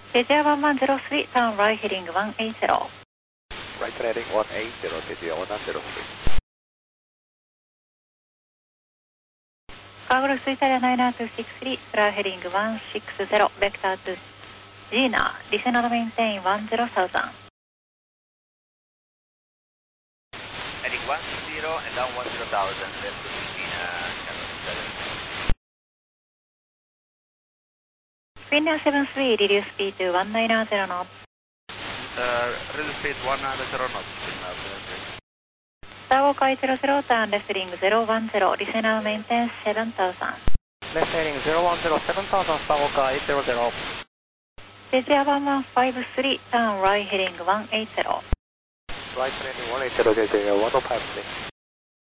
Teja 1103, turn right heading 180. Right heading 180, Teja 103. Cargo Italia 99263, clear heading 160, vector to Gina, descend and maintain 10,000. Heading 160 and down 10,000, left to Gina, Finnair 73, reduce speed to 190 knots. Reduce speed 190 knots. Star Walk 800, turn left heading 010, descend and maintain 7,000. Left heading 010, 7,000, Star Walk 800. Teja 1153, turn right heading 180. Right heading 180, Teja 153.